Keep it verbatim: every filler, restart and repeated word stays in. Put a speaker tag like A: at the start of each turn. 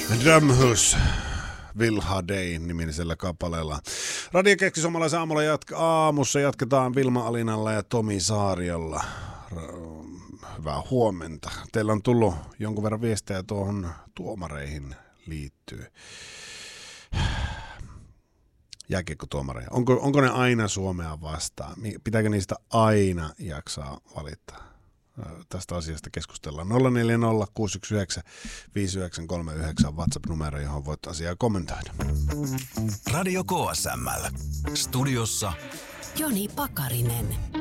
A: Drumhouse Vilha Day nimisellä kappaleella. Radio Keksi suomalaisen aamulla jatka- aamussa jatketaan Vilma Alinalla ja Tomi Saariolla. Hyvää huomenta. Teillä on tullut jonkun verran viestejä tuohon tuomareihin liittyy. Jääkiekkotuomareihin. Onko, onko ne aina Suomea vastaan? Pitääkö niistä aina jaksaa valittaa? Tästä asiasta keskustellaan. nolla neljä nolla kuusi yksi yhdeksän viisi yhdeksän kolme yhdeksän WhatsApp-numero, johon voit asiaa kommentoida.
B: Radio K S M L. Studiossa
C: Joni Pakarinen.